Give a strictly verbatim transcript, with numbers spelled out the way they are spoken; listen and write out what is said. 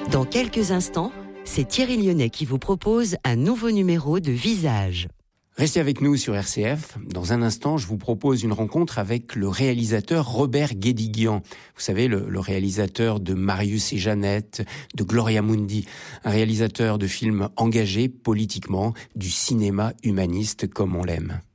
Dans quelques instants, c'est Thierry Lyonnais qui vous propose un nouveau numéro de Visage. Restez avec nous sur R C F. Dans un instant, je vous propose une rencontre avec le réalisateur Robert Guédiguian. Vous savez, le, le réalisateur de Marius et Jeannette, de Gloria Mundi. Un réalisateur de films engagés politiquement, du cinéma humaniste comme on l'aime.